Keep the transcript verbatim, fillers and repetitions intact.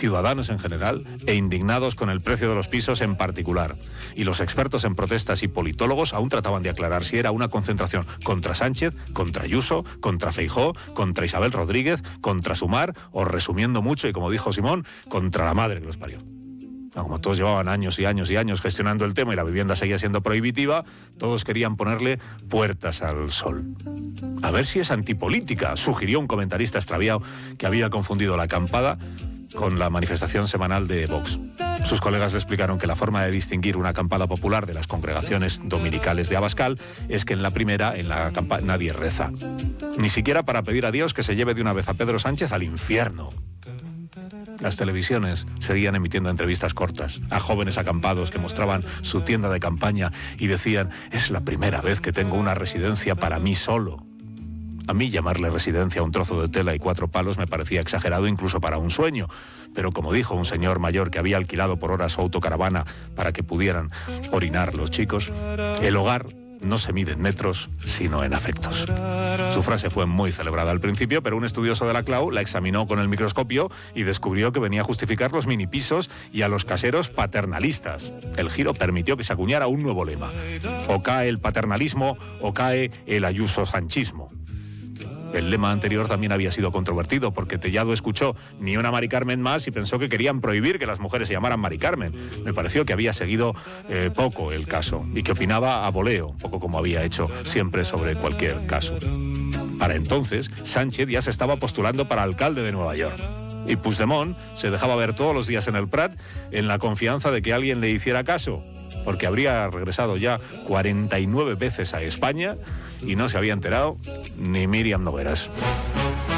ciudadanos en general e indignados con el precio de los pisos en particular. Y los expertos en protestas y politólogos aún trataban de aclarar si era una concentración contra Sánchez, contra Ayuso, contra Feijóo, contra Isabel Rodríguez, contra Sumar o, resumiendo mucho y como dijo Simón, contra la madre que los parió. Como todos llevaban años y años y años gestionando el tema y la vivienda seguía siendo prohibitiva, todos querían ponerle puertas al sol. A ver si es antipolítica, sugirió un comentarista extraviado que había confundido la acampada con la manifestación semanal de Vox. Sus colegas le explicaron que la forma de distinguir una acampada popular de las congregaciones dominicales de Abascal es que en la primera, en la acampada, nadie reza. Ni siquiera para pedir a Dios que se lleve de una vez a Pedro Sánchez al infierno. Las televisiones seguían emitiendo entrevistas cortas a jóvenes acampados que mostraban su tienda de campaña y decían: es la primera vez que tengo una residencia para mí solo. A mí llamarle residencia a un trozo de tela y cuatro palos me parecía exagerado incluso para un sueño, pero como dijo un señor mayor que había alquilado por horas su autocaravana para que pudieran orinar los chicos, el hogar no se mide en metros, sino en afectos. Su frase fue muy celebrada al principio, pero un estudioso de la Clau la examinó con el microscopio y descubrió que venía a justificar los minipisos y a los caseros paternalistas. El giro permitió que se acuñara un nuevo lema: o cae el paternalismo o cae el ayuso-sanchismo. El lema anterior también había sido controvertido porque Tellado escuchó ni una Mari Carmen más y pensó que querían prohibir que las mujeres se llamaran Mari Carmen. Me pareció que había seguido eh, poco el caso y que opinaba a voleo, poco como había hecho siempre sobre cualquier caso. Para entonces, Sánchez ya se estaba postulando para alcalde de Nueva York. Y Puigdemont se dejaba ver todos los días en el Prat en la confianza de que alguien le hiciera caso, porque habría regresado ya cuarenta y nueve veces a España y no se había enterado ni Míriam Nogueras.